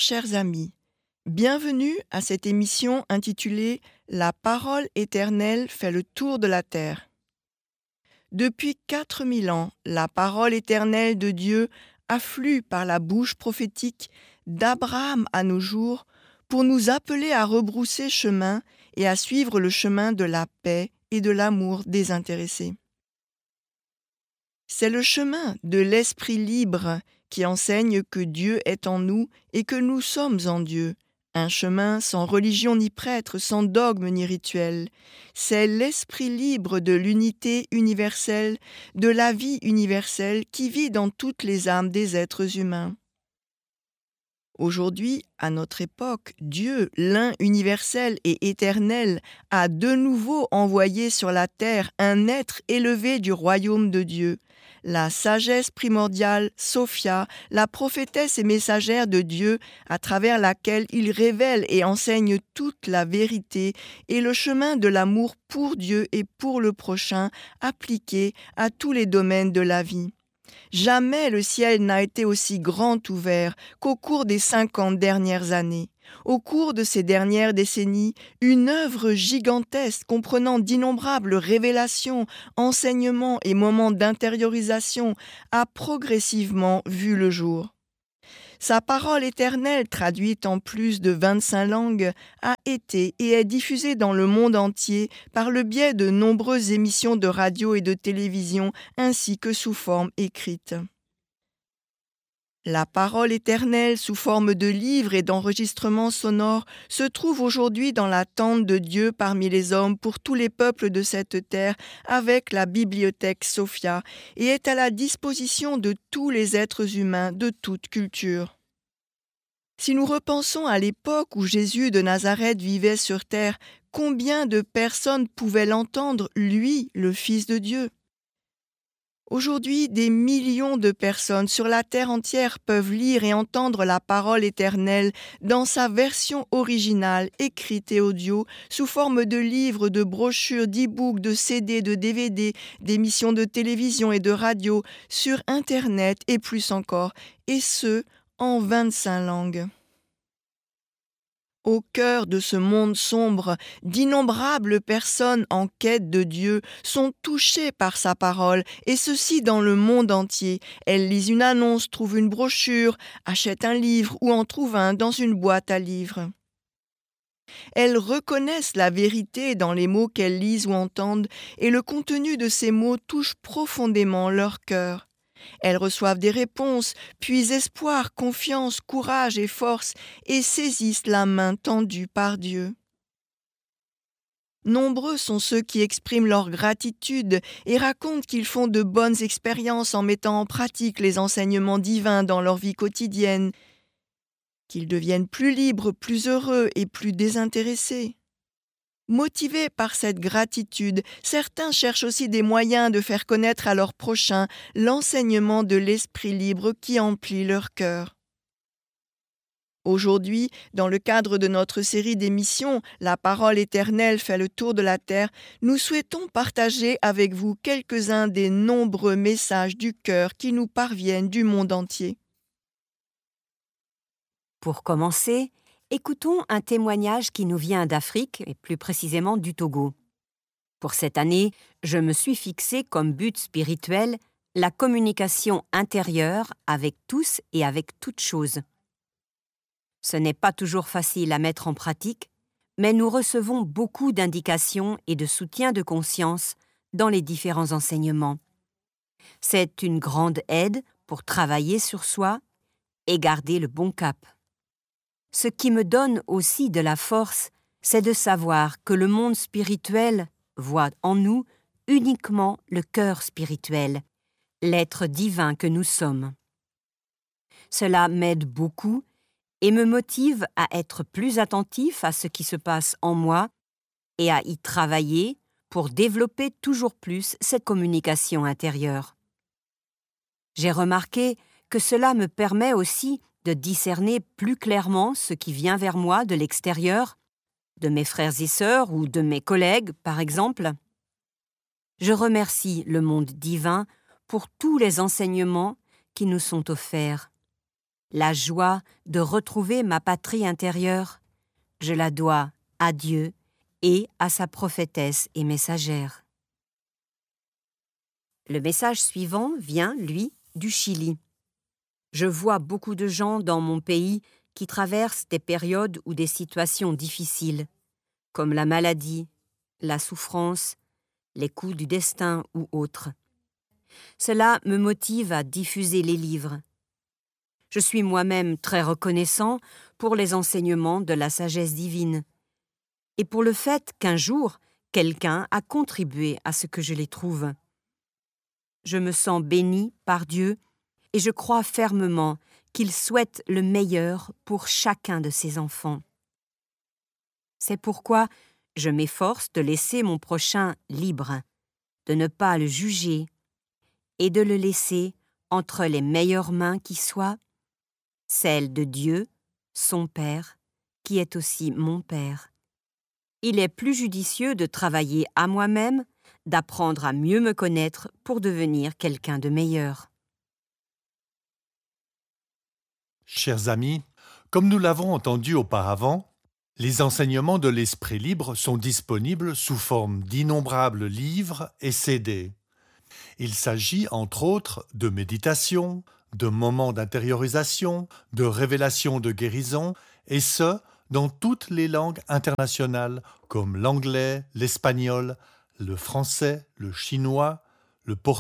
chers amis, bienvenue à cette émission intitulée « La parole éternelle fait le tour de la terre ». Depuis 4000 ans, la parole éternelle de Dieu afflue par la bouche prophétique d'Abraham à nos jours pour nous appeler à rebrousser chemin et à suivre le chemin de la paix et de l'amour désintéressé. C'est le chemin de l'esprit libre qui enseigne que Dieu est en nous et que nous sommes en Dieu. Un chemin sans religion ni prêtre, sans dogme ni rituel. C'est l'esprit libre de l'unité universelle, de la vie universelle qui vit dans toutes les âmes des êtres humains. Aujourd'hui, à notre époque, Dieu, l'un universel et éternel, a de nouveau envoyé sur la terre un être élevé du royaume de Dieu. La sagesse primordiale, Sophia, la prophétesse et messagère de Dieu, à travers laquelle il révèle et enseigne toute la vérité et le chemin de l'amour pour Dieu et pour le prochain, appliqué à tous les domaines de la vie. Jamais le ciel n'a été aussi grand ouvert qu'au cours des 50 dernières années. Au cours de ces dernières décennies, une œuvre gigantesque comprenant d'innombrables révélations, enseignements et moments d'intériorisation a progressivement vu le jour. Sa parole éternelle, traduite en plus de 25 langues, a été et est diffusée dans le monde entier par le biais de nombreuses émissions de radio et de télévision, ainsi que sous forme écrite. La parole éternelle, sous forme de livres et d'enregistrements sonores, se trouve aujourd'hui dans la tente de Dieu parmi les hommes pour tous les peuples de cette terre avec la bibliothèque Sophia et est à la disposition de tous les êtres humains de toute culture. Si nous repensons à l'époque où Jésus de Nazareth vivait sur terre, combien de personnes pouvaient l'entendre, lui, le Fils de Dieu ? Aujourd'hui, des millions de personnes sur la terre entière peuvent lire et entendre la parole éternelle dans sa version originale, écrite et audio, sous forme de livres, de brochures, d'e-books, de CD, de DVD, d'émissions de télévision et de radio, sur Internet et plus encore, et ce, en 25 langues. Au cœur de ce monde sombre, d'innombrables personnes en quête de Dieu sont touchées par sa parole, et ceci dans le monde entier. Elles lisent une annonce, trouvent une brochure, achètent un livre ou en trouvent un dans une boîte à livres. Elles reconnaissent la vérité dans les mots qu'elles lisent ou entendent, et le contenu de ces mots touche profondément leur cœur. Elles reçoivent des réponses, puis espoir, confiance, courage et force, et saisissent la main tendue par Dieu. Nombreux sont ceux qui expriment leur gratitude et racontent qu'ils font de bonnes expériences en mettant en pratique les enseignements divins dans leur vie quotidienne, qu'ils deviennent plus libres, plus heureux et plus désintéressés. Motivés par cette gratitude, certains cherchent aussi des moyens de faire connaître à leurs prochains l'enseignement de l'esprit libre qui emplit leur cœur. Aujourd'hui, dans le cadre de notre série d'émissions « La parole éternelle fait le tour de la terre », nous souhaitons partager avec vous quelques-uns des nombreux messages du cœur qui nous parviennent du monde entier. Pour commencer, écoutons un témoignage qui nous vient d'Afrique, et plus précisément du Togo. Pour cette année, je me suis fixé comme but spirituel la communication intérieure avec tous et avec toutes choses. Ce n'est pas toujours facile à mettre en pratique, mais nous recevons beaucoup d'indications et de soutien de conscience dans les différents enseignements. C'est une grande aide pour travailler sur soi et garder le bon cap. Ce qui me donne aussi de la force, c'est de savoir que le monde spirituel voit en nous uniquement le cœur spirituel, l'être divin que nous sommes. Cela m'aide beaucoup et me motive à être plus attentif à ce qui se passe en moi et à y travailler pour développer toujours plus cette communication intérieure. J'ai remarqué que cela me permet aussi de discerner plus clairement ce qui vient vers moi de l'extérieur, de mes frères et sœurs ou de mes collègues, par exemple. Je remercie le monde divin pour tous les enseignements qui nous sont offerts. La joie de retrouver ma patrie intérieure, je la dois à Dieu et à sa prophétesse et messagère. Le message suivant vient, lui, du Chili. Je vois beaucoup de gens dans mon pays qui traversent des périodes ou des situations difficiles, comme la maladie, la souffrance, les coups du destin ou autres. Cela me motive à diffuser les livres. Je suis moi-même très reconnaissant pour les enseignements de la sagesse divine et pour le fait qu'un jour, quelqu'un a contribué à ce que je les trouve. Je me sens béni par Dieu et je crois fermement qu'il souhaite le meilleur pour chacun de ses enfants. C'est pourquoi je m'efforce de laisser mon prochain libre, de ne pas le juger et de le laisser entre les meilleures mains qui soient, celles de Dieu, son Père, qui est aussi mon Père. Il est plus judicieux de travailler à moi-même, d'apprendre à mieux me connaître pour devenir quelqu'un de meilleur. Chers amis, comme nous l'avons entendu auparavant, les enseignements de l'Esprit libre sont disponibles sous forme d'innombrables livres et CD. Il s'agit entre autres de méditation, de moments d'intériorisation, de révélations de guérison, et ce, dans toutes les langues internationales comme l'anglais, l'espagnol, le français, le chinois, le portugais,